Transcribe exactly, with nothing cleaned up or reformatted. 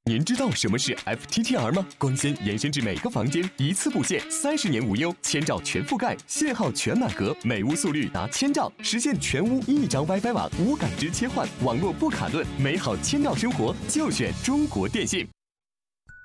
您知道什么是 F T T R 吗？光纤延伸至每个房间，一次布线，三十年无忧，千兆全覆盖，信号全满格，每屋速率达千兆，实现全屋一张 WiFi 网，无感知切换，网络不卡顿，美好千兆生活就选中国电信。